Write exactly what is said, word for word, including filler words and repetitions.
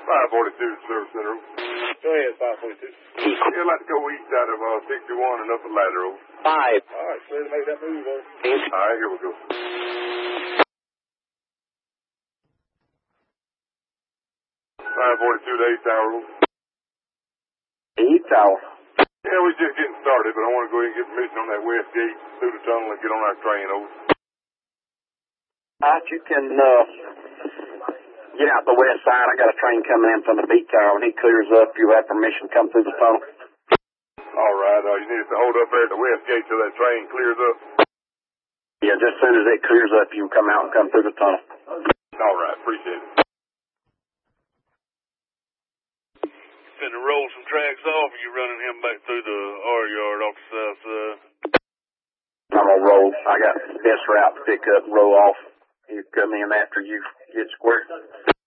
five forty-two Service Center. Go ahead, five forty-two. Yeah, I'd like to go east out of uh, sixty-one and up the lateral. Five. All right, clear to make that move, over. All right, here we go. five forty-two to eight Tower. eight Tower. Yeah, we're just getting started, but I want to go ahead and get permission on that west gate through the tunnel and get on our train, over. All right, you can uh, get out the west side. I got a train coming in from the beat tower. When he clears up, you have permission to come through the tunnel. All right, uh, you need us to hold up there at the west gate till that train clears up? Yeah, just as soon as it clears up, you can come out and come through the tunnel. All right, appreciate it. Finna roll some tracks off, or you running him back through the R yard off the south side? I'm gonna roll. I got this route to pick up and roll off. You come in after you get square.